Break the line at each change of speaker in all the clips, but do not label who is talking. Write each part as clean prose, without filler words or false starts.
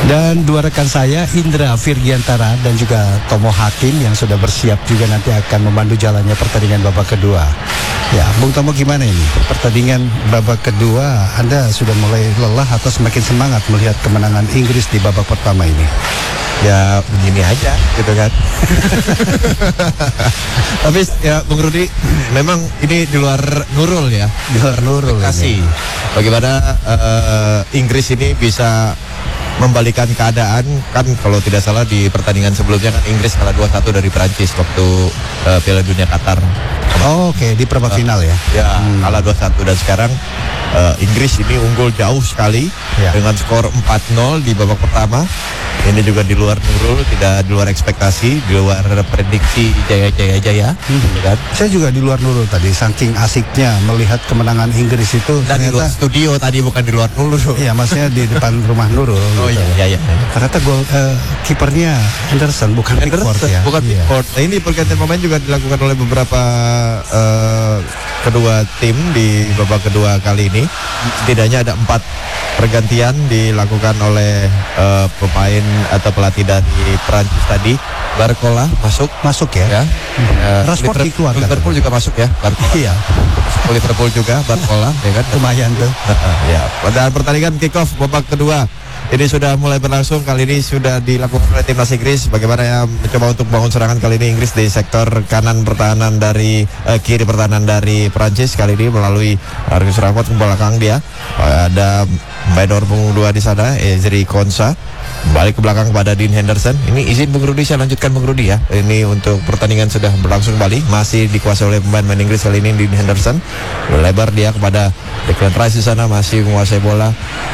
Dan dua rekan saya, Indra Virgiantara dan juga Tomo Hakim yang sudah bersiap juga nanti akan memandu jalannya pertandingan babak kedua. Ya, Bung Tomo gimana ini? Pertandingan babak kedua, Anda sudah mulai lelah atau semakin semangat melihat kemenangan Inggris di babak pertama ini?
Ya begini aja gitu kan. Tapi ya Bung Rudi, memang ini di luar Nurul ya.
Di luar Nurul
ini. Bagaimana Inggris ini bisa membalikan keadaan, kan kalau tidak salah di pertandingan sebelumnya kan Inggris kalah 2-1 dari Prancis waktu Piala Dunia Qatar.
Oke, di perempat final ya.
Ya, kalah 2-1 dan sekarang Inggris ini unggul jauh sekali dengan skor 4-0 di babak pertama. Ini juga di luar Nurul, tidak di luar ekspektasi, di luar prediksi Jaya. Kan?
Saya juga di luar Nurul tadi, saking asiknya melihat kemenangan Inggris itu.
Dan ternyata, di luar studio tadi, bukan di luar Nurul.
Iya, maksudnya di depan rumah Nurul.
Oh gitu. Iya.
Ternyata gol kipernya Henderson, bukan Pickford ya.
Bukan Pickford. Nah, ini pergantian pemain juga dilakukan oleh beberapa kedua tim di babak kedua kali ini. Setidaknya ada 4 pergantian dilakukan oleh pemain atau pelatih dari Prancis tadi. Barcola masuk ya.
Rashford dikeluarkan.
Liverpool juga masuk ya.
Iya.
Liverpool juga Barcola ya kan.
Lumayan tuh.
Ya. Dan pertandingan kick off babak kedua ini sudah mulai berlangsung. Kali ini sudah dilakukan oleh timnas Inggris. Bagaimana ya mencoba untuk bangun serangan kali ini Inggris di sektor kanan pertahanan dari kiri pertahanan dari Prancis kali ini melalui Marcus Rashford ke belakang dia. Ada Baidor punggung 2 di sana, Ezri Konsa. Balik ke belakang kepada Dean Henderson. Ini izin Bung Rudi, saya lanjutkan Bung Rudi ya. Ini untuk pertandingan sudah berlangsung kembali. Masih dikuasai oleh pemain Inggris kali ini, Dean Henderson. Lebar dia kepada Declan Rice di sana, masih menguasai bola.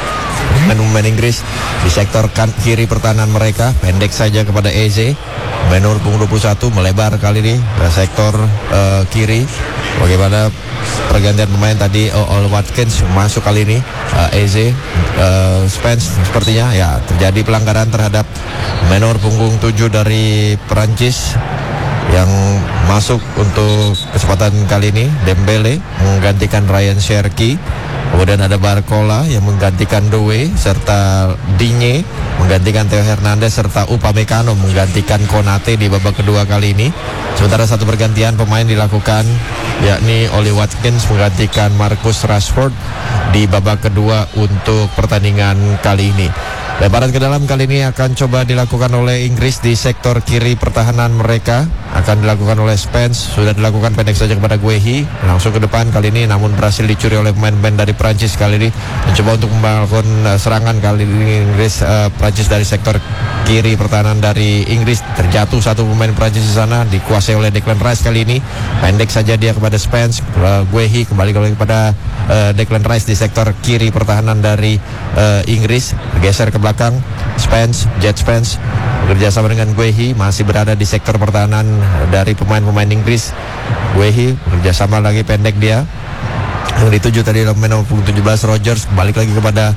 Pemain Inggris di sektor kiri pertahanan mereka, pendek saja kepada Eze. Menur punggung 21 melebar kali ini ke sektor kiri. Bagaimana pergantian pemain tadi, Ol Watkins masuk kali ini, Eze, Spence sepertinya ya terjadi pelanggaran terhadap Menor punggung 7 dari Perancis yang masuk untuk kesempatan kali ini. Dembele menggantikan Ryan Cherki. Kemudian ada Barcola yang menggantikan Doué, serta Digne menggantikan Theo Hernandez, serta Upamecano menggantikan Konate di babak kedua kali ini. Sementara satu pergantian pemain dilakukan, yakni Oli Watkins menggantikan Marcus Rashford di babak kedua untuk pertandingan kali ini. Lebaran ke dalam kali ini akan coba dilakukan oleh Inggris di sektor kiri pertahanan mereka. Akan dilakukan oleh Spence. Sudah dilakukan pendek saja kepada Guehi. Langsung ke depan kali ini, namun berhasil dicuri oleh pemain-pemain dari Prancis kali ini. Mencoba untuk melakukan serangan kali ini Inggris. Prancis dari sektor kiri pertahanan dari Inggris. Terjatuh satu pemain Prancis di sana, dikuasai oleh Declan Rice kali ini. Pendek saja dia kepada Spence. Guehi kembali kepada Declan Rice di sektor kiri pertahanan dari Inggris. Geser ke belakang, Jet Spence bekerja sama dengan Guehi, masih berada di sektor pertahanan dari pemain-pemain Inggris. Guehi bekerja sama lagi, pendek dia yang dituju tadi oleh nomor 17 Rogers. Balik lagi kepada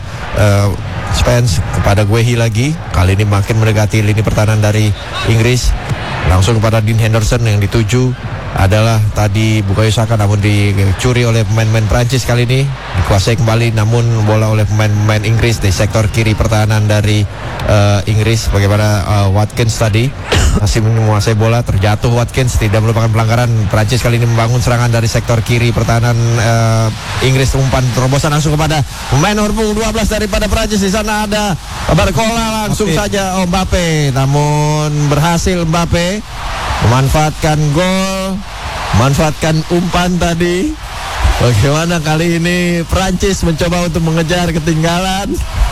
Spence, kepada Guehi lagi. Kali ini makin mendekati lini pertahanan dari Inggris. Langsung kepada Dean Henderson yang dituju adalah tadi Bukayo Saka, namun dicuri oleh pemain-pemain Prancis kali ini. Dikuasai kembali namun bola oleh pemain-pemain Inggris di sektor kiri pertahanan dari Inggris. Bagaimana Watkins tadi masih menguasai bola, terjatuh Watkins, tidak merupakan pelanggaran. Prancis kali ini membangun serangan dari sektor kiri pertahanan Inggris. Umpan terobosan langsung kepada pemain nomor 12 daripada Prancis. Di sana ada Barcola, langsung saja Mbappe, namun berhasil Mbappe memanfaatkan gol, memanfaatkan umpan tadi. Bagaimana kali ini Prancis mencoba untuk mengejar ketinggalan.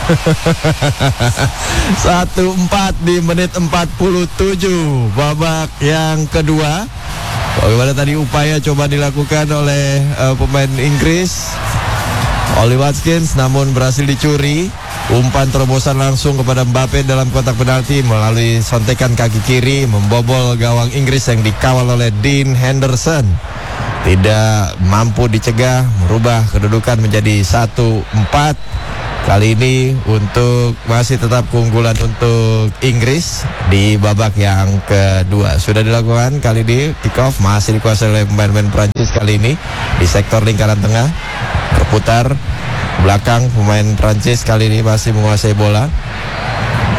1-4 di menit 47 babak yang kedua. Bagaimana tadi upaya coba dilakukan oleh pemain Inggris, Oli Watkins, namun berhasil dicuri. Umpan terobosan langsung kepada Mbappe dalam kotak penalti melalui sontekan kaki kiri, membobol gawang Inggris yang dikawal oleh Dean Henderson. Tidak mampu dicegah, merubah kedudukan menjadi 1-4. Kali ini untuk masih tetap keunggulan untuk Inggris di babak yang kedua. Sudah dilakukan kali ini, kick off masih dikuasai oleh pemain-pemain Prancis kali ini di sektor lingkaran tengah. Berputar belakang, pemain Prancis kali ini masih menguasai bola.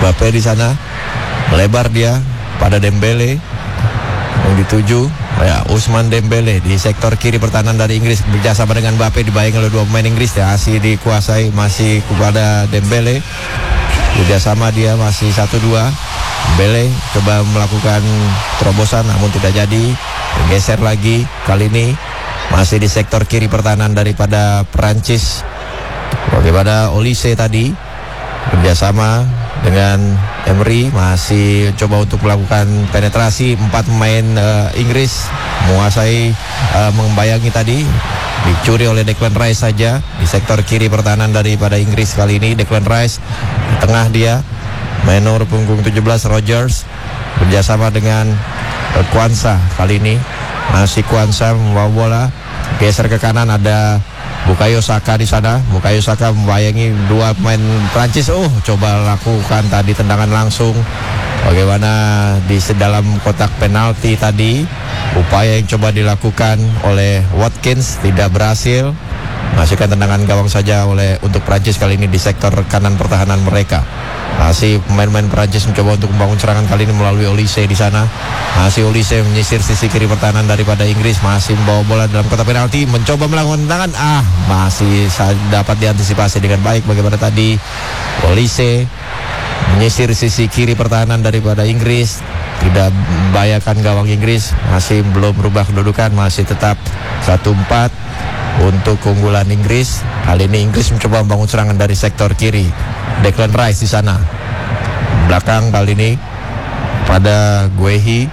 Mbappe di sana melebar dia pada Dembele yang dituju ya Ousmane Dembele di sektor kiri pertahanan dari Inggris bekerjasama dengan Mbappe, dibayangi oleh 2 pemain Inggris ya, masih dikuasai masih kepada Dembele, kerjasama dia masih 1-2. Dembele coba melakukan terobosan namun tidak jadi, geser lagi, kali ini masih di sektor kiri pertahanan daripada Perancis. Bagaimana Olise tadi kerjasama dengan Emery masih coba untuk melakukan penetrasi, 4 pemain Inggris menguasai membayangi tadi, dicuri oleh Declan Rice saja di sektor kiri pertahanan daripada Inggris. Kali ini Declan Rice di tengah dia, menor punggung 17 Rogers kerjasama dengan Kwanza. Kali ini masih Kwanza membawa bola, geser ke kanan, ada Bukayo Saka di sana. Bukayo Saka membayangi 2 pemain Prancis. Coba lakukan tadi tendangan langsung. Bagaimana di dalam kotak penalti tadi, upaya yang coba dilakukan oleh Watkins tidak berhasil. Menghasilkan tendangan gawang saja untuk Prancis kali ini di sektor kanan pertahanan mereka. Masih pemain-pemain Prancis mencoba untuk membangun serangan kali ini melalui Olise di sana. Masih Olise menyisir sisi kiri pertahanan daripada Inggris, masih membawa bola dalam kotak penalti, mencoba melakukan tendangan, masih dapat diantisipasi dengan baik. Bagaimana tadi Olise menyisir sisi kiri pertahanan daripada Inggris, tidak membahayakan gawang Inggris, masih belum berubah kedudukan, masih tetap 1-4 untuk keunggulan Inggris. Kali ini Inggris mencoba membangun serangan dari sektor kiri. Declan Rice di sana. Belakang kali ini pada Guehi.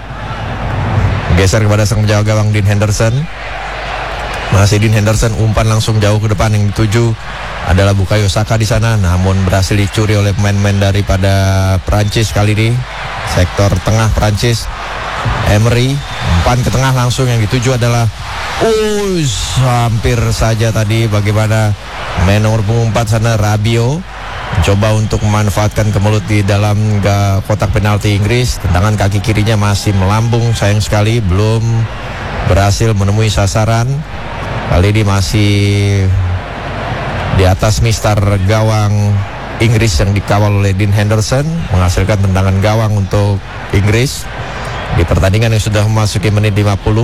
Geser kepada sang penjaga gawang Dean Henderson. Masih Dean Henderson, umpan langsung jauh ke depan, yang dituju adalah Bukayo Saka di sana, namun berhasil dicuri oleh pemain-pemain daripada Prancis kali ini. Sektor tengah Prancis. Emery, umpan ke tengah langsung, yang dituju adalah hampir saja tadi bagaimana main nomor punggung 4 sana Rabiot coba untuk memanfaatkan kemelut di dalam kotak penalti Inggris. Tendangan kaki kirinya masih melambung, sayang sekali belum berhasil menemui sasaran. Kali ini masih di atas mistar gawang Inggris yang dikawal oleh Dean Henderson, menghasilkan tendangan gawang untuk Inggris di pertandingan yang sudah memasuki menit 50.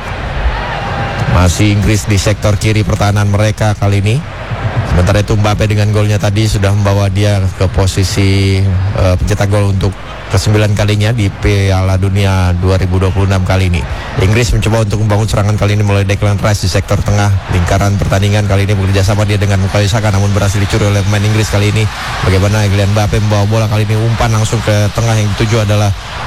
Masih Inggris di sektor kiri pertahanan mereka kali ini. Sementara itu Mbappe dengan golnya tadi sudah membawa dia ke posisi pencetak gol untuk ke-9 kalinya di Piala Dunia 2026 kali ini. Inggris mencoba untuk membangun serangan kali ini mulai Declan Rice di sektor tengah lingkaran pertandingan. Kali ini bekerja sama dia dengan Bukayo Saka, namun berhasil dicuri oleh pemain Inggris kali ini. Bagaimana Kylian Mbappe membawa bola kali ini, umpan langsung ke tengah, yang dituju adalah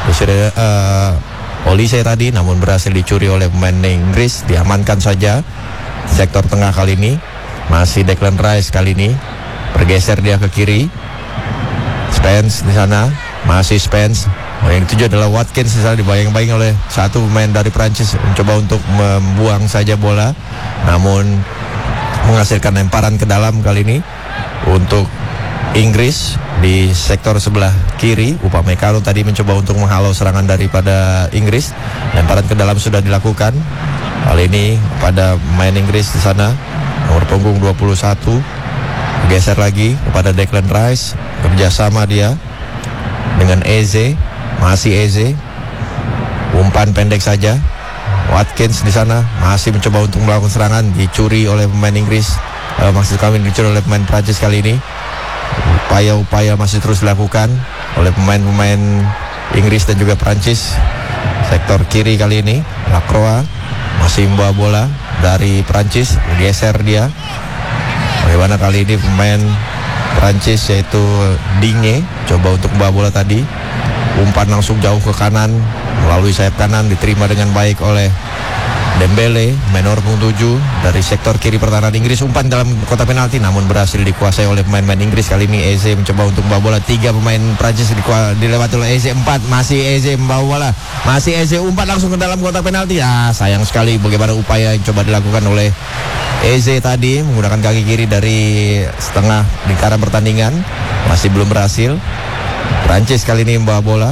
Olise tadi, namun berhasil dicuri oleh pemain Inggris. Diamankan saja sektor tengah kali ini. Masih Declan Rice kali ini, bergeser dia ke kiri. Spence di sana, masih Spence. Yang dituju adalah Watkins di sana, dibayang-bayang oleh satu pemain dari Prancis, mencoba untuk membuang saja bola, namun menghasilkan lemparan ke dalam kali ini untuk Inggris di sektor sebelah kiri. Upamecano tadi mencoba untuk menghalau serangan daripada Inggris. Lemparan ke dalam sudah dilakukan. Kali ini pada pemain Inggris di sana, nomor punggung 21, geser lagi kepada Declan Rice, kerjasama dia dengan Eze. Masih Eze, umpan pendek saja. Watkins di sana masih mencoba untuk melakukan serangan, dicuri oleh pemain Inggris. Maksud kami dicuri oleh pemain Prancis kali ini. Upaya-upaya masih terus dilakukan oleh pemain-pemain Inggris dan juga Prancis. Sektor kiri kali ini Lacroix masih membawa bola dari Prancis, geser dia. Bagaimana kali ini pemain Prancis yaitu Digne coba untuk membawa bola tadi. Umpan langsung jauh ke kanan melalui sayap kanan, diterima dengan baik oleh Dembele, menor punggung 7 dari sektor kiri pertahanan Inggris. Umpan dalam kotak penalti namun berhasil dikuasai oleh pemain-pemain Inggris. Kali ini Eze mencoba untuk membawa bola. 3 pemain Prancis dilewati oleh Eze. 4 masih Eze membawa bola. Masih Eze, umpan langsung ke dalam kotak penalti. Sayang sekali bagaimana upaya yang coba dilakukan oleh Eze tadi menggunakan kaki kiri dari setengah lingkaran pertandingan, masih belum berhasil. Prancis kali ini membawa bola.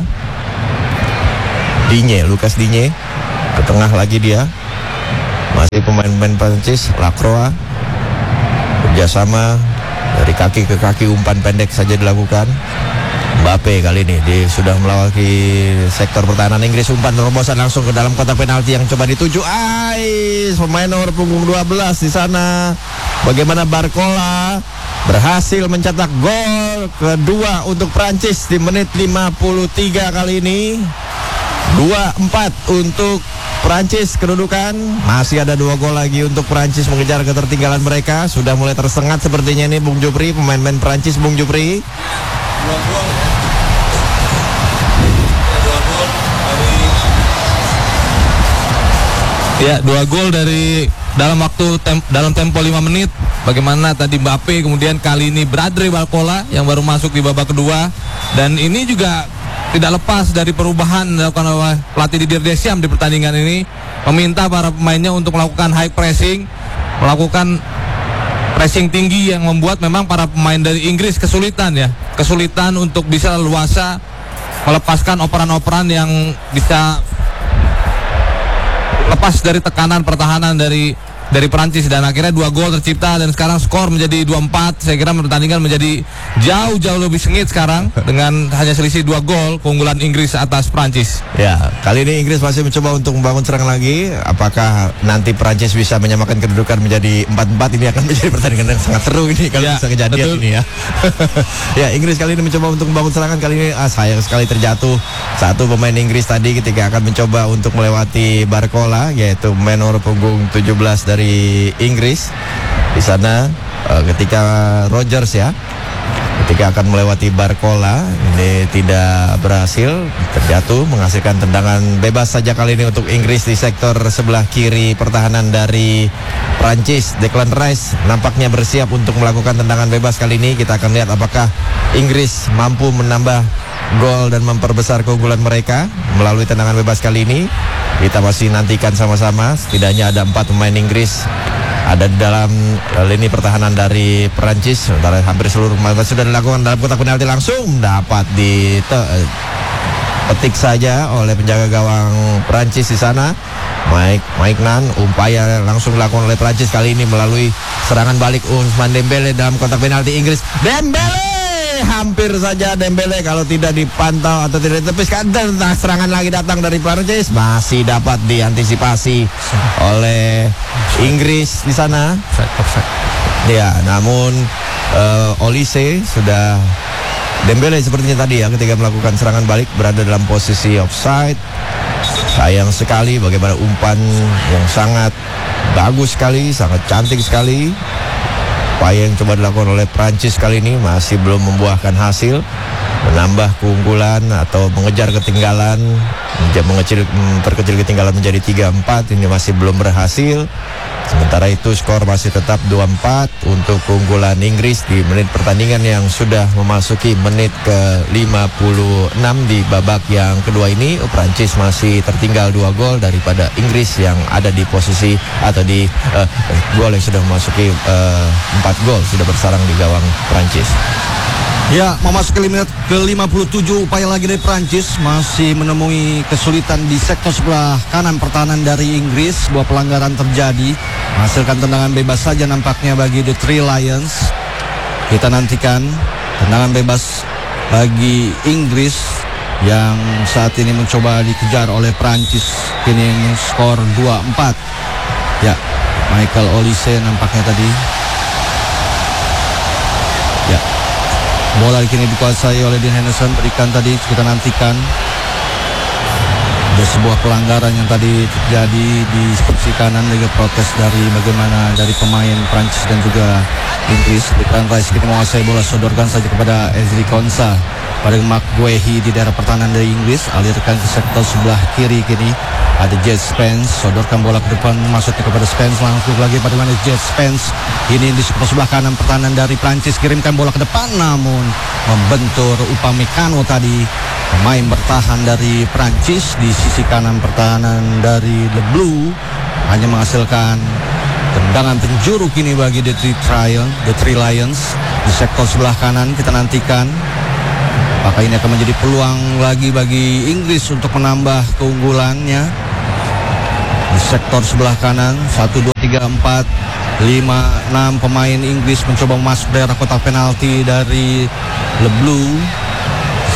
Lucas Digne ke tengah lagi dia. Masih pemain-pemain Prancis, Lacroix kerjasama dari kaki ke kaki, umpan pendek saja dilakukan. Mbappe kali ini dia sudah melewati sektor pertahanan Inggris. Umpan terobosan langsung ke dalam kotak penalti yang coba dituju. Pemain nomor punggung 12 di sana. Bagaimana Barcola berhasil mencetak gol kedua untuk Prancis di menit 53 kali ini. 2-4 untuk Prancis kedudukan. Masih ada 2 gol lagi untuk Prancis mengejar ketertinggalan mereka. Sudah mulai tersengat sepertinya ini Bung Jupri, pemain-pemain Prancis, Bung Jupri.
Ya, 2 gol dari dalam waktu dalam tempo 5 menit. Bagaimana tadi Mbappe, kemudian kali ini Bradley Barcola yang baru masuk di babak kedua. Dan ini juga tidak lepas dari perubahan dilakukan oleh pelatih Didier Deschamps di pertandingan ini, meminta para pemainnya untuk melakukan high pressing, melakukan pressing tinggi yang membuat memang para pemain dari Inggris kesulitan untuk bisa leluasa melepaskan operan-operan yang bisa lepas dari tekanan pertahanan dari Prancis, dan akhirnya 2 gol tercipta dan sekarang skor menjadi 2-4. Saya kira pertandingan menjadi jauh lebih sengit sekarang dengan hanya selisih 2 gol keunggulan Inggris atas Prancis.
Ya, kali ini Inggris masih mencoba untuk membangun serangan lagi. Apakah nanti Prancis bisa menyamakan kedudukan menjadi 4-4? Ini akan menjadi pertandingan yang sangat seru ini kalau bisa kejadian, betul. Ini ya. Ya, Inggris kali ini mencoba untuk membangun serangan. Kali ini sayang sekali terjatuh satu pemain Inggris tadi ketika akan mencoba untuk melewati Barcola, yaitu pemain nomor punggung 17 dari Inggris di sana. Ketika Rogers ketika akan melewati Barcola ini tidak berhasil, terjatuh, menghasilkan tendangan bebas saja kali ini untuk Inggris di sektor sebelah kiri pertahanan dari Prancis. Declan Rice nampaknya bersiap untuk melakukan tendangan bebas kali ini. Kita akan lihat apakah Inggris mampu menambah gol dan memperbesar keunggulan mereka melalui tendangan bebas kali ini. Kita masih nantikan sama-sama. Setidaknya ada 4 pemain Inggris ada di dalam lini pertahanan dari Prancis. Sementara hampir seluruh pemain sudah dilakukan dalam kotak penalti, langsung dapat dipetik saja oleh penjaga gawang Prancis di sana. Mike Nan, upaya langsung dilakukan oleh Prancis kali ini melalui serangan balik Ousmane Dembele dalam kotak penalti Inggris. Dembele hampir saja Dembele kalau tidak dipantau atau tidak ditepiskan, dan serangan lagi datang dari Prancis, masih dapat diantisipasi oleh Inggris di sana. Ya, namun Olise sudah Dembele sepertinya tadi ketika melakukan serangan balik berada dalam posisi offside. Sayang sekali bagaimana umpan yang sangat bagus sekali, sangat cantik sekali. Upaya yang coba dilakukan oleh Prancis kali ini masih belum membuahkan hasil, menambah keunggulan atau mengejar ketinggalan, memperkecil ketinggalan menjadi 3-4. Ini masih belum berhasil. Sementara itu skor masih tetap 2-4 untuk keunggulan Inggris di menit pertandingan yang sudah memasuki menit ke-56 di babak yang kedua ini. Prancis masih tertinggal 2 gol daripada Inggris yang ada di posisi atau di gol yang sudah memasuki 4 gol sudah bersarang di gawang Prancis.
Ya, memasuki menit ke-57, upaya lagi dari Prancis masih menemui kesulitan di sektor sebelah kanan pertahanan dari Inggris. Sebuah pelanggaran terjadi, menghasilkan tendangan bebas saja nampaknya bagi The Three Lions. Kita nantikan tendangan bebas bagi Inggris yang saat ini mencoba dikejar oleh Prancis. Kini skor 2-4. Ya, Michael Olise nampaknya tadi. Ya, bola kini dikuasai oleh Dean Henderson. Berikan tadi, kita nantikan. Ada sebuah pelanggaran yang tadi terjadi di sisi kanan, juga protes dari bagaimana dari pemain Prancis dan juga Inggris. Declan Rice kita menguasai bola, sodorkan saja kepada Ezri Konsa. Pada Mark Guehi di daerah pertahanan dari Inggris, alirkan ke sektor sebelah kiri. Kini ada Jet Spence, sodorkan bola ke depan, masuknya kepada Spence, langsung lagi pada mana Jet Spence. Ini di sektor sebelah kanan pertahanan dari Prancis, kirimkan bola ke depan, namun membentur Upamecano tadi, pemain bertahan dari Prancis di sisi kanan pertahanan dari The Blue, hanya menghasilkan tendangan penjuru kini bagi The Three Lions di sektor sebelah kanan. Kita nantikan apakah ini akan menjadi peluang lagi bagi Inggris untuk menambah keunggulannya di sektor sebelah kanan. 1, 2, 3, 4, 5, 6 pemain Inggris mencoba masuk daerah kotak penalti dari The Blue. Di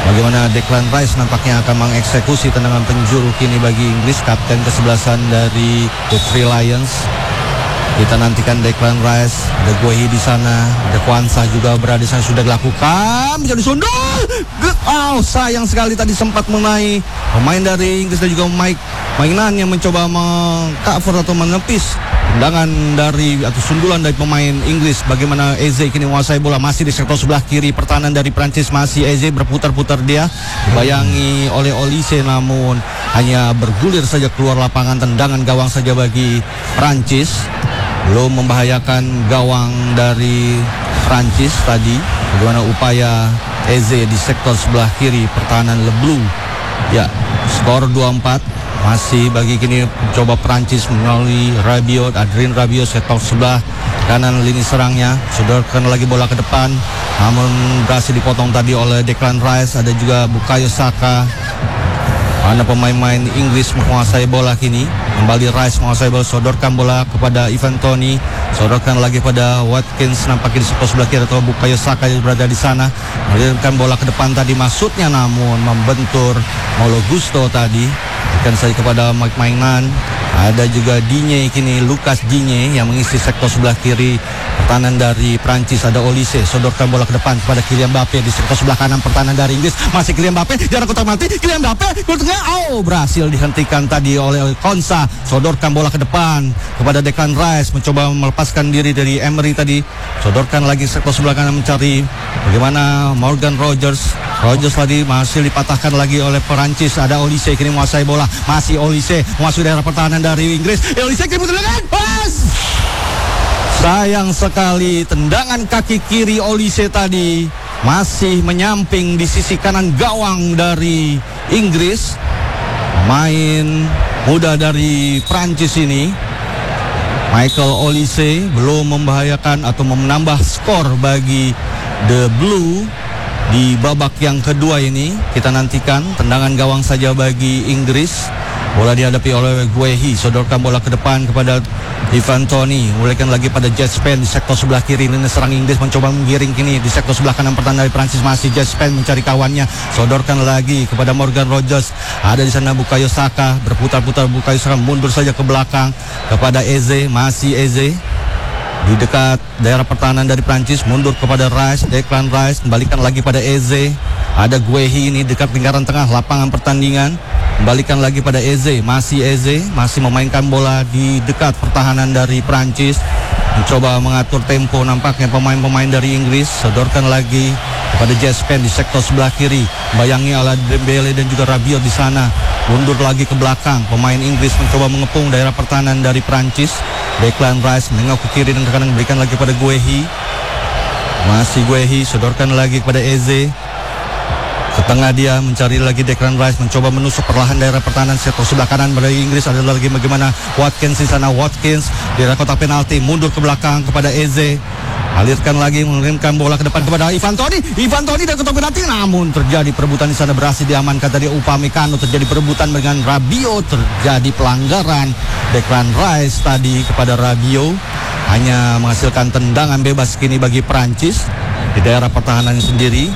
Bagaimana Declan Rice nampaknya akan mengeksekusi tendangan penjuru kini bagi Inggris, kapten kesebelasan dari The Three Lions. Kita nantikan Declan Rice, ada Guehi di sana, ada Kwanzaa juga berada di sana, sudah dilakukan, menjadi sundul. Sayang sekali tadi sempat mengenai pemain dari Inggris dan juga mainan yang mencoba meng-cover atau menepis tendangan dari atau sundulan dari pemain Inggris. Bagaimana Eze kini menguasai bola, masih di sektor sebelah kiri pertahanan dari Prancis, masih Eze berputar-putar, dia dibayangi oleh Olise namun hanya bergulir saja keluar lapangan. Tendangan gawang saja bagi Prancis, belum membahayakan gawang dari Prancis tadi. Bagaimana upaya Eze di sektor sebelah kiri pertahanan Le Bleu. Ya, skor 2-4 masih bagi kini coba Prancis melalui Rabiot, Adrien Rabiot sektor sebelah kanan lini serangnya, sodorkan lagi bola ke depan namun berhasil dipotong tadi oleh Declan Rice. Ada juga Bukayo Saka. Mana pemain-pemain Inggris menguasai bola kini. Kembali Rice menguasai bola, sodorkan bola kepada Ivan Toney, sodorkan lagi pada Watkins, nampaknya di sektor sebelah kiri atau Bukayo Saka yang berada di sana. Mengirimkan bola ke depan tadi maksudnya namun membentur Malo Gusto tadi. Berikan saja kepada Mike Maignan. Ada juga Digne kini, Lucas Digne yang mengisi sektor sebelah kiri pertahanan dari Prancis. Ada Olise, sodorkan bola ke depan kepada Kylian Mbappe di sektor sebelah kanan pertahanan dari Inggris. Masih Kylian Mbappe, jarak kotak mati, Kylian Mbappe gol tengah, berhasil dihentikan tadi oleh Konsa. Sodorkan bola ke depan kepada Declan Rice, mencoba melepaskan diri dari Emery tadi. Sodorkan lagi sektor sebelah kanan mencari bagaimana Morgan Rogers tadi masih dipatahkan lagi oleh Perancis. Ada Olise kini menguasai bola, masih Olise menguasai daerah pertahanan dari Inggris. Olise kini tendangan, pas. Sayang sekali tendangan kaki kiri Olise tadi masih menyamping di sisi kanan gawang dari Inggris. Pemain muda dari Prancis ini, Michael Olise, belum membahayakan atau menambah skor bagi The Blue di babak yang kedua ini. Kita nantikan tendangan gawang saja bagi Inggris. Bola dihadapi oleh Guehi, sodorkan bola ke depan kepada Ivan Toney, mulaikan lagi pada Jet Spen di sektor sebelah kiri. Lini serang Inggris mencoba menggiring kini di sektor sebelah kanan pertahanan dari Prancis, masih Jet Spen mencari kawannya, sodorkan lagi kepada Morgan Rogers. Ada di sana Bukayo Saka, berputar-putar Bukayo Saka mundur saja ke belakang kepada Eze, masih Eze di dekat daerah pertahanan dari Prancis, mundur kepada Rice, Declan Rice, kembalikan lagi pada Eze. Ada Guehi ini dekat lingkaran tengah lapangan pertandingan, kembalikan lagi pada Eze, masih memainkan bola di dekat pertahanan dari Prancis, mencoba mengatur tempo nampaknya pemain-pemain dari Inggris. Sodorkan lagi kepada Jespen di sektor sebelah kiri, bayangi oleh Dembele dan juga Rabiot di sana. Mundur lagi ke belakang, pemain Inggris mencoba mengepung daerah pertahanan dari Prancis. Declan Rice menengok ke kiri dan ke kanan, berikan lagi pada Guehi, masih Guehi, sodorkan lagi kepada Eze. Ke tengah dia mencari lagi Declan Rice, mencoba menusuk perlahan daerah pertahanan sektor sebelah kanan dari Inggris. Ada lagi bagaimana Watkins di sana, Watkins di daerah kotak penalti, mundur ke belakang kepada Eze. Alirkan lagi, mengirimkan bola ke depan kepada Ivan Toney dari kotak penalti, namun terjadi perebutan di sana, berhasil diamankan tadi Upamecano. Terjadi perebutan dengan Rabiot, terjadi pelanggaran Declan Rice tadi kepada Rabiot, hanya menghasilkan tendangan bebas kini bagi Prancis di daerah pertahanan sendiri.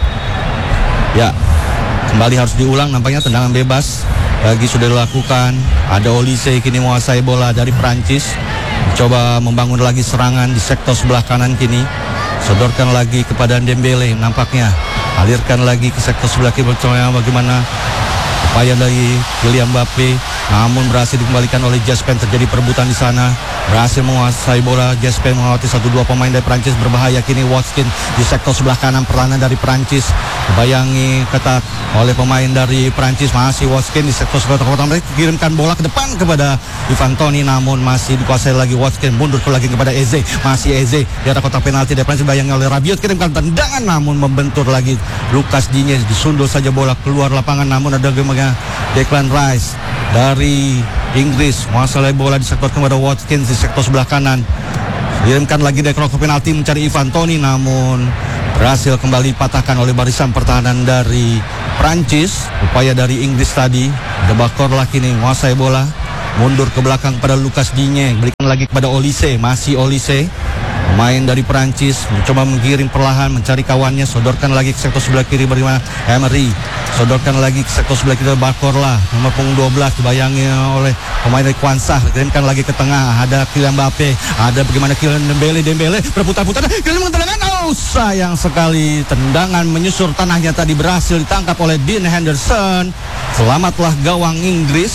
Ya, kembali harus diulang nampaknya tendangan bebas lagi sudah dilakukan. Ada Olise kini menguasai bola dari Prancis, coba membangun lagi serangan di sektor sebelah kanan kini. Sodorkan lagi kepada Dembele nampaknya, alirkan lagi ke sektor sebelah kiri. Bagaimana upaya dari Kylian Mbappe, namun berhasil dikembalikan oleh Jespen. Terjadi perebutan di sana, berhasil menguasai bola. Jespen melewati 1-2 pemain dari Prancis, berbahaya kini Watkins di sektor sebelah kanan pertahanan dari Prancis, dibayangi ketat oleh pemain dari Prancis. Masih Watkins di sektor sebelah kanan, kirimkan bola ke depan kepada Ivan Toney, namun masih dikuasai lagi Watkins. Mundur lagi kepada Eze, masih Eze di arah kotak penalti dari Prancis, dibayangi oleh Rabiot, kirimkan tendangan namun membentur lagi Lucas Digne. Disundul saja bola keluar lapangan, namun ada Declan Rice dari Inggris menguasai bola di sektor kepada Watkins di sektor sebelah kanan, kirimkan lagi dari kotak penalti mencari Ivan Toney, namun berhasil kembali patahkan oleh barisan pertahanan dari Prancis. Upaya dari Inggris tadi, Debakor lagi nih menguasai bola, mundur ke belakang pada Lucas Digne, berikan lagi kepada Olise, masih Olise
Pemain dari Prancis mencoba menggiring perlahan, mencari kawannya, sodorkan lagi ke sektor sebelah kiri bagaimana Emery, sodorkan lagi ke sektor sebelah kiri Barcola, nomor punggung 12 dibayangi oleh pemain dari Kwanzaa, kirimkan lagi ke tengah, ada Kylian Mbappe, ada bagaimana Kylian Dembele berputar-putar, Kylian tendangan, oh sayang sekali, tendangan menyusur tanahnya tadi berhasil ditangkap oleh Dean Henderson. Selamatlah gawang Inggris.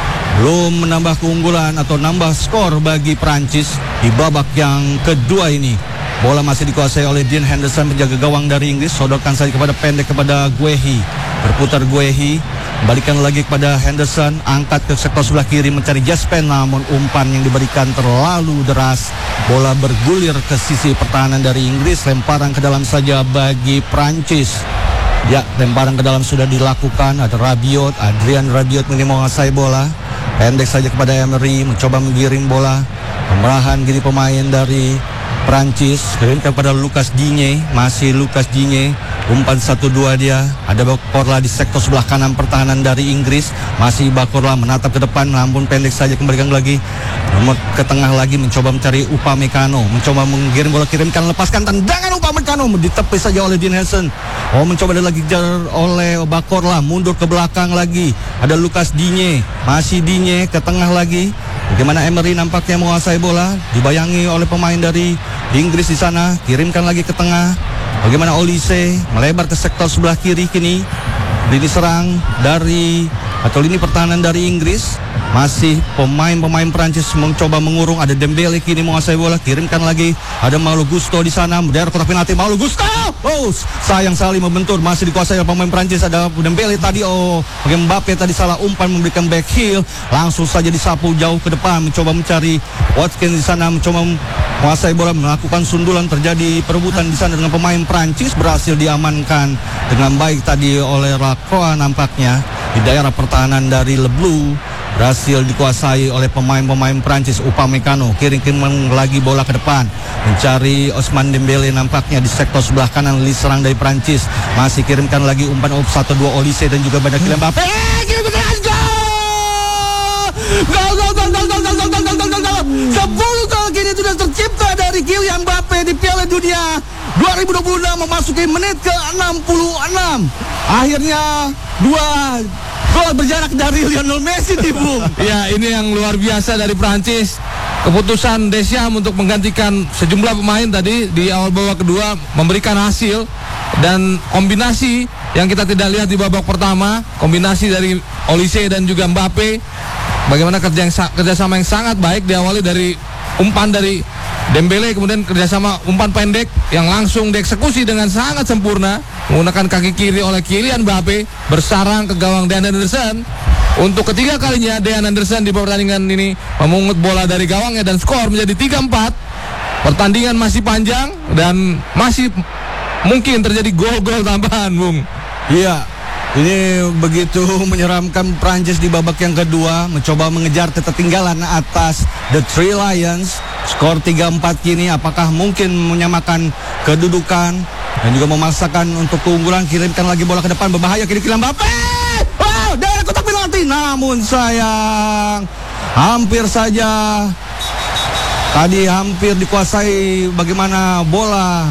Belum menambah keunggulan atau nambah skor bagi Prancis di babak yang kedua ini. Bola masih dikuasai oleh Dean Henderson, penjaga gawang dari Inggris. Sodorkan saja kepada pendek kepada Guehi. Berputar Guehi, balikan lagi kepada Henderson, angkat ke sektor sebelah kiri mencari Jaspen, namun umpan yang diberikan terlalu deras. Bola bergulir ke sisi pertahanan dari Inggris, lemparan ke dalam saja bagi Prancis. Ya, lemparan ke dalam sudah dilakukan. Ada Rabiot, Adrian Rabiot menguasai bola. Pendek saja kepada Emery, mencoba menggiring bola. Pemerahan gini pemain dari Prancis, kirimkan kepada Lucas Digne, masih Lucas Digne. Umpan 1-2 dia. Ada Barcola di sektor sebelah kanan pertahanan dari Inggris. Masih Barcola menatap ke depan, namun pendek saja kembalikan lagi. Nomor ke tengah lagi mencoba mencari Upamecano, mencoba menggiring bola, kirimkan, lepaskan tendangan Upamecano, ditepis saja oleh Dean Henderson. Oh, mencoba lagi kejar oleh Barcola, mundur ke belakang lagi. Ada Lucas Digne, masih Digne ke tengah lagi. Bagaimana Emery nampaknya menguasai bola, dibayangi oleh pemain dari Inggris di sana, kirimkan lagi ke tengah. Bagaimana Olise melebar ke sektor sebelah kiri kini. Lini serang dari atau lini pertahanan dari Inggris, masih pemain-pemain Prancis mencoba mengurung. Ada Dembele kini menguasai bola, kirimkan lagi. Ada Malo Gusto di sana, daerah kotak penalti. Malo Gusto, oh sayang sekali membentur, masih dikuasai oleh pemain Prancis. Ada Dembele tadi, oh Mbappe tadi salah umpan memberikan back heel, langsung saja disapu jauh ke depan, mencoba mencari Watkins di sana, mencoba menguasai bola, melakukan sundulan, terjadi perebutan di sana dengan pemain Prancis, berhasil diamankan dengan baik tadi oleh Lacroix nampaknya. Di daerah pertahanan dari Le Bleu berhasil dikuasai oleh pemain-pemain Prancis. Upamecano kirim lagi bola ke depan, mencari Ousmane Dembele nampaknya di sektor sebelah kanan lini serang dari Prancis. Masih kirimkan lagi umpan 1-2 Olise dan juga banyak Kylian Mbappe. Gol! 10 gol kini sudah tercipta dari Kylian Mbappe di Piala Dunia 2026 memasuki menit ke-66. Akhirnya 2 gol berjarak dari Lionel Messi nih, Bung.
Ya, ini yang luar biasa dari Prancis. Keputusan Deschamps untuk menggantikan sejumlah pemain tadi di awal babak kedua memberikan hasil, dan kombinasi yang kita tidak lihat di babak pertama, kombinasi dari Olise dan juga Mbappe, bagaimana kerjasama yang sangat baik, diawali dari umpan dari Dembele, kemudian kerjasama umpan pendek yang langsung dieksekusi dengan sangat sempurna menggunakan kaki kiri oleh Kylian Mbappe, bersarang ke gawang Dean Henderson. Untuk ketiga kalinya Dean Henderson di pertandingan ini memungut bola dari gawangnya dan skor menjadi 3-4. Pertandingan masih panjang dan masih mungkin terjadi gol-gol tambahan, Bung.
Iya, ini begitu menyeramkan Prancis di babak yang kedua, mencoba mengejar ketertinggalan atas The Three Lions. Skor 3-4 kini, apakah mungkin menyamakan kedudukan dan juga memaksakan untuk keunggulan? Kirimkan lagi bola ke depan, berbahaya kiri Kylian Mbappe. Oh, daerah kotak penalti, namun sayang, hampir saja tadi hampir dikuasai. Bagaimana bola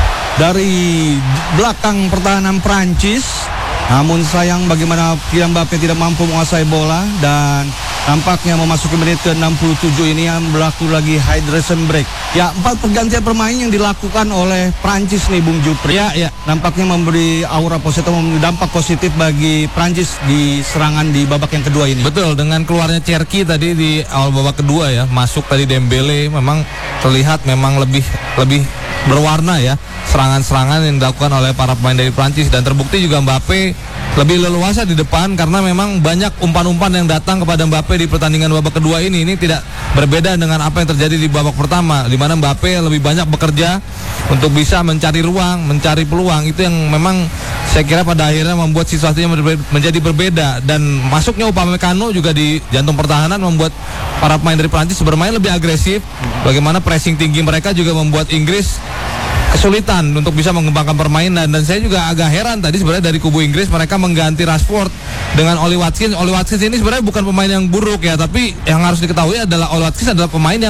dari belakang pertahanan Prancis, namun sayang bagaimana Kylian Mbappe tidak mampu menguasai bola, dan nampaknya memasuki menit ke-67 ini yang berlaku lagi hydration break. Ya, 4 pergantian permain yang dilakukan oleh Prancis nih, Bung Jupri. Ya, nampaknya memberi aura positif, dampak positif bagi Prancis di serangan di babak yang kedua ini.
Betul, dengan keluarnya Cherki tadi di awal babak kedua ya, masuk tadi Dembele, memang terlihat memang lebih berwarna ya serangan-serangan yang dilakukan oleh para pemain dari Prancis, dan terbukti juga Mbappe lebih leluasa di depan karena memang banyak umpan-umpan yang datang kepada Mbappe di pertandingan babak kedua ini. Ini tidak berbeda dengan apa yang terjadi di babak pertama, di mana Mbappe lebih banyak bekerja untuk bisa mencari ruang, mencari peluang. Itu yang memang saya kira pada akhirnya membuat situasinya menjadi berbeda, dan masuknya Upamecano juga di jantung pertahanan membuat para pemain dari Prancis bermain lebih agresif. Bagaimana pressing tinggi mereka juga membuat Inggris kesulitan untuk bisa mengembangkan permainan. Dan saya juga agak heran tadi sebenarnya dari kubu Inggris, mereka mengganti Rashford dengan Oli Watkins. Oli Watkins ini sebenarnya bukan pemain yang buruk ya, tapi yang harus diketahui adalah Oli Watkins adalah pemain yang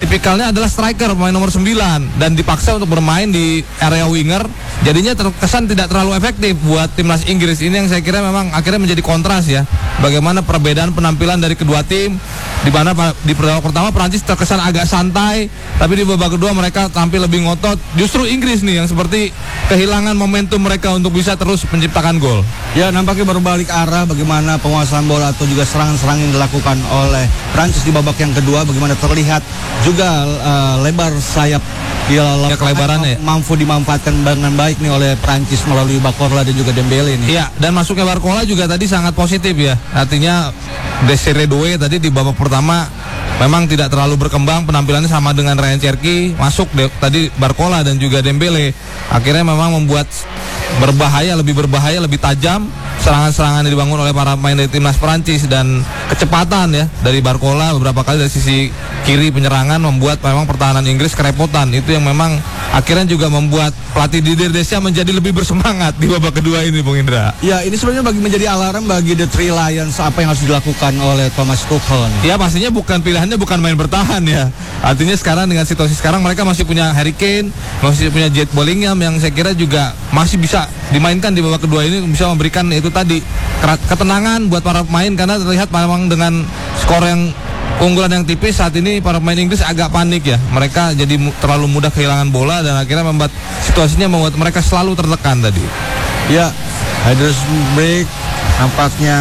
tipikalnya adalah striker, pemain nomor 9, dan dipaksa untuk bermain di area winger, jadinya terkesan tidak terlalu efektif buat timnas Inggris. Ini yang saya kira memang akhirnya menjadi kontras ya, bagaimana perbedaan penampilan dari kedua tim, di mana di babak pertama Prancis terkesan agak santai, tapi di babak kedua mereka tampil lebih ngotot. Justru Inggris nih yang seperti kehilangan momentum mereka untuk bisa terus menciptakan gol.
Ya, nampaknya baru balik arah bagaimana penguasaan bola atau juga serangan-serangan yang dilakukan oleh Prancis di babak yang kedua, bagaimana terlihat juga lebar sayap
kelebarannya
mampu dimanfaatkan dengan baik nih oleh Prancis melalui Barcola dan juga Dembele nih.
Iya, dan masuknya Barcola juga tadi sangat positif ya. Artinya Desiree Doué tadi di babak pertama memang tidak terlalu berkembang, penampilannya sama dengan Ryan Cherki, masuk tadi Barcola dan juga Dembele. Akhirnya memang membuat lebih berbahaya, lebih tajam serangan-serangan yang dibangun oleh para pemain dari timnas Prancis, dan kecepatan ya dari Barcola beberapa kali dari sisi kiri penyerangan membuat memang pertahanan Inggris kerepotan. Itu yang memang akhirnya juga membuat pelatih Didier Deschamps menjadi lebih bersemangat di babak kedua ini, Bung Indra.
Ya, ini sebenarnya menjadi alarm bagi The Three Lions apa yang harus dilakukan oleh Thomas Tuchel.
Ya, pastinya pilihannya bukan main bertahan ya. Artinya sekarang dengan situasi sekarang mereka masih punya Harry Kane, masih punya Jude Bellingham yang saya kira juga masih bisa dimainkan di babak kedua ini, bisa memberikan itu tadi ketenangan buat para pemain, karena terlihat memang dengan skor yang keunggulan yang tipis saat ini para pemain Inggris agak panik ya. Mereka jadi terlalu mudah kehilangan bola dan akhirnya membuat situasinya membuat mereka selalu tertekan tadi.
Ya, hydration break nampaknya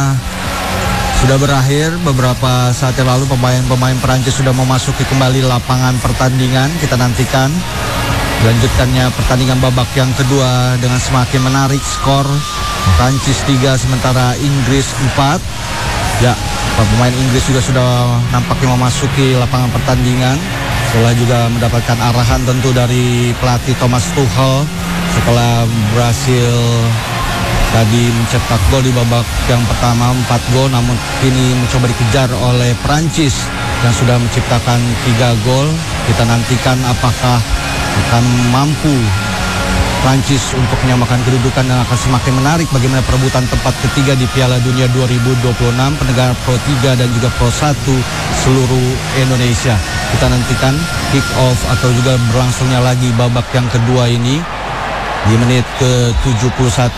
sudah berakhir. Beberapa saat yang lalu pemain Perancis sudah memasuki kembali lapangan pertandingan. Kita nantikan lanjutkannya pertandingan babak yang kedua dengan semakin menarik, skor Prancis 3 sementara Inggris 4. Ya, pemain Inggris juga sudah nampaknya memasuki lapangan pertandingan setelah juga mendapatkan arahan tentu dari pelatih Thomas Tuchel setelah berhasil tadi mencetak gol di babak yang pertama 4 gol, namun kini mencoba dikejar oleh Prancis yang sudah menciptakan 3 gol. Kita nantikan apakah akan mampu Prancis untuk menyamakan kedudukan dan akan semakin menarik bagaimana perebutan tempat ketiga di Piala Dunia 2026 pendengar Pro 3 dan juga Pro 1 seluruh Indonesia. Kita nantikan kick off atau juga berlangsungnya lagi babak yang kedua ini di menit ke-71.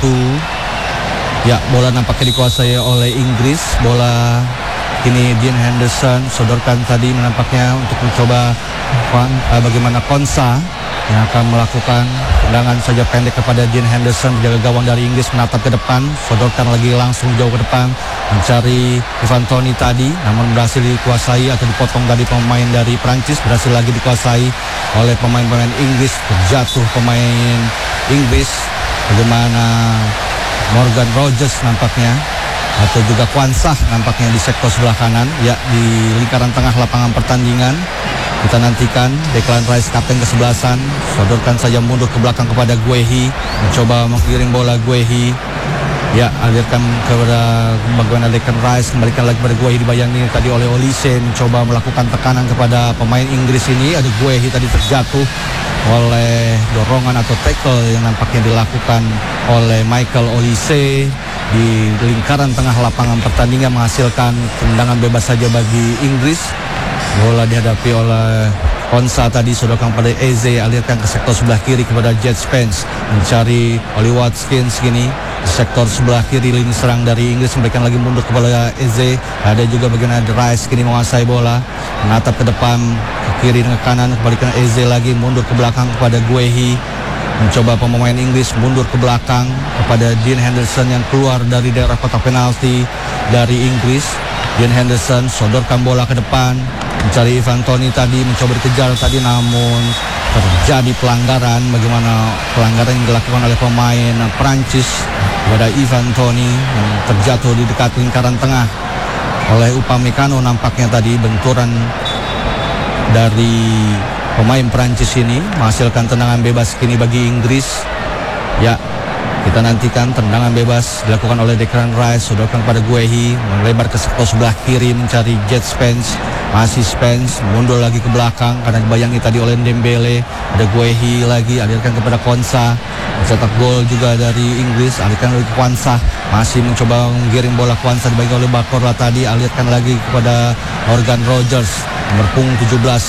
Ya, bola nampaknya dikuasai oleh Inggris. Bola kini Dean Henderson sodorkan tadi menampaknya untuk mencoba bagaimana Konsa yang akan melakukan tendangan saja pendek kepada Dean Henderson, penjaga gawang dari Inggris, menatap ke depan, sodorkan lagi langsung jauh ke depan mencari Ivan Toney tadi, namun berhasil dikuasai atau dipotong dari pemain dari Prancis, berhasil lagi dikuasai oleh pemain-pemain Inggris, terjatuh pemain Inggris. Bagaimana Morgan Rogers nampaknya atau juga Kwanzaa nampaknya di sektor sebelah kanan, ya, di lingkaran tengah lapangan pertandingan. Kita nantikan Declan Rice, kapten kesebelasan, sodorkan saja mundur ke belakang kepada Guehi, mencoba menggiring bola Guehi. Ya, alirkan kepada bagaimana Declan Rice, kembalikan lagi kepada Guehi, dibayangi tadi oleh Olise, mencoba melakukan tekanan kepada pemain Inggris ini. Ada Guehi tadi terjatuh oleh dorongan atau tackle yang nampaknya dilakukan oleh Michael Olise di lingkaran tengah lapangan pertandingan, menghasilkan tendangan bebas saja bagi Inggris. Bola dihadapi oleh Konsa tadi, sodorkan pada Eze, alirkan ke sektor sebelah kiri kepada Jet Spence, mencari Oli Watkins gini di sektor sebelah kiri lini serang dari Inggris, memberikan lagi mundur kepada Eze. Ada juga bagian Rice kini menguasai bola, menatap ke depan, ke kiri dan ke kanan, kembalikan Eze lagi mundur ke belakang kepada Guehi, mencoba pemain Inggris mundur ke belakang kepada Dean Henderson yang keluar dari daerah kotak penalti dari Inggris. Dean Henderson sodorkan bola ke depan, mencari Ivan Toney tadi, mencoba dikejar tadi, namun terjadi pelanggaran. Bagaimana pelanggaran yang dilakukan oleh pemain Prancis kepada Ivan Toney yang terjatuh di dekat lingkaran tengah oleh Upamecano. Nampaknya tadi benturan dari pemain Prancis ini menghasilkan tendangan bebas kini bagi Inggris. Ya, kita nantikan tendangan bebas dilakukan oleh Declan Rice, sodorkan kepada Guehi, melebar ke sektor sebelah kiri mencari Jet Spence. Masih Spence mundur lagi ke belakang karena dibayangi tadi oleh Dembele. Ada Guehi lagi, alirkan kepada Konsa, mencetak gol juga dari Inggris, alirkan lagi ke Kwanzaa, masih mencoba menggiring bola Kwanzaa, dibagi oleh Barcola tadi, alirkan lagi kepada Morgan Rogers, nomor punggung 17